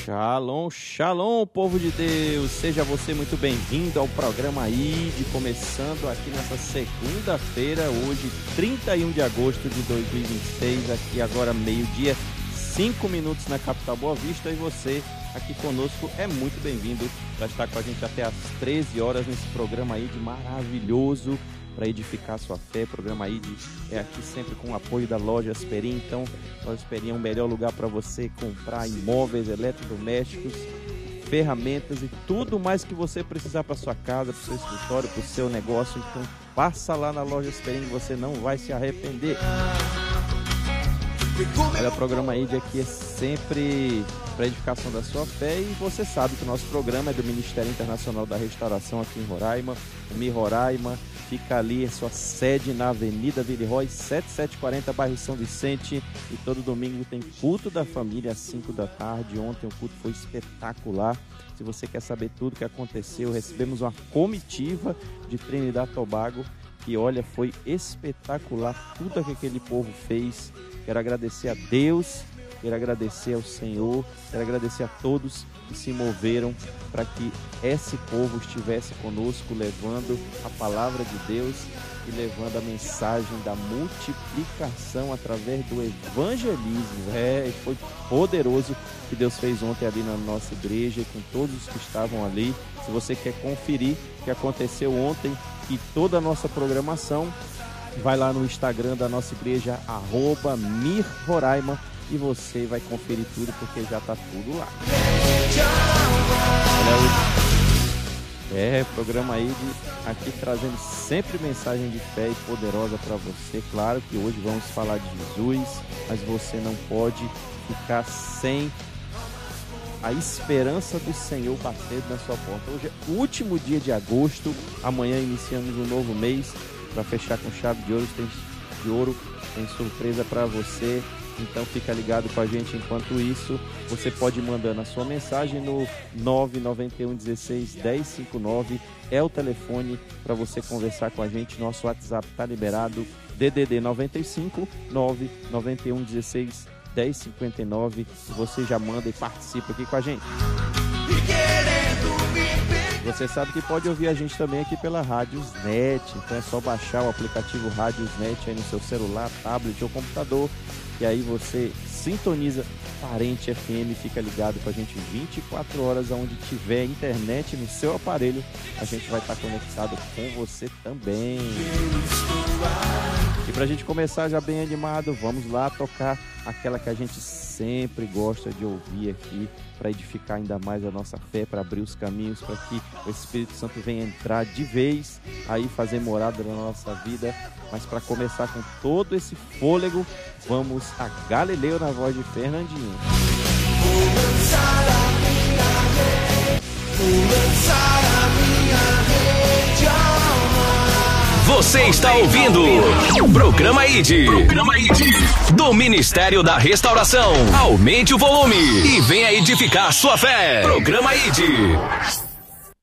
Shalom, shalom, povo de Deus, seja você muito bem-vindo ao programa ID, começando aqui nessa segunda-feira, hoje 31 de agosto de 2026, aqui agora meio-dia, 5 minutos na capital Boa Vista, e você aqui conosco é muito bem-vindo para estar com a gente até às 13 horas nesse programa ID maravilhoso, para edificar sua fé. Programa ID é aqui sempre com o apoio da Loja Asperim. Então, Loja Asperim é o melhor lugar para você comprar imóveis, eletrodomésticos, ferramentas e tudo mais que você precisar para sua casa, para o seu escritório, para o seu negócio. Então, passa lá na Loja Asperim, você não vai se arrepender. Olha, o programa ID aqui é sempre para edificação da sua fé, e você sabe que o nosso programa é do Ministério Internacional da Restauração aqui em Roraima, o Mi Roraima. Fica ali, a sua sede na Avenida Villeroy, 7740, bairro São Vicente. E todo domingo tem culto da família às 5 da tarde. Ontem o culto foi espetacular. Se você quer saber tudo o que aconteceu, recebemos uma comitiva de Trinidad e Tobago, que olha, foi espetacular tudo que aquele povo fez. Quero agradecer a Deus, quero agradecer ao Senhor, quero agradecer a todos que se moveram para que esse povo estivesse conosco, levando a palavra de Deus e levando a mensagem da multiplicação através do evangelismo. Foi poderoso o que Deus fez ontem ali na nossa igreja, com todos os que estavam ali. Se você quer conferir o que aconteceu ontem e toda a nossa programação, vai lá no Instagram da nossa igreja, @mirroraima, e você vai conferir tudo, porque já está tudo lá. Olha, programa aí aqui trazendo sempre mensagem de fé e poderosa para você. Claro que hoje vamos falar de Jesus, mas você não pode ficar sem a esperança do Senhor batendo na sua porta. Hoje é o último dia de agosto, amanhã iniciamos um novo mês para fechar com chave de ouro. Tem surpresa para você. Então fica ligado com a gente. Enquanto isso, você pode ir mandando a sua mensagem no 991 16 1059. É o telefone para você conversar com a gente. Nosso WhatsApp está liberado. DDD 95 991 16 1059. Você já manda e participa aqui com a gente. Você sabe que pode ouvir a gente também aqui pela Radiosnet. Então é só baixar o aplicativo Radiosnet aí no seu celular, tablet ou computador. E aí você sintoniza Parente FM, fica ligado com a gente 24 horas, aonde tiver internet no seu aparelho, a gente vai estar conectado com você também. E pra gente começar já bem animado, vamos lá tocar aquela que a gente sempre gosta de ouvir aqui, para edificar ainda mais a nossa fé, para abrir os caminhos, para que o Espírito Santo venha entrar de vez, aí fazer morada na nossa vida. Mas para começar com todo esse fôlego, vamos a Galileu na voz de Fernandinho. Vou lançar a minha rede ao mar. Você está ouvindo o Programa ID do Ministério da Restauração. Aumente o volume e venha edificar sua fé. Programa ID.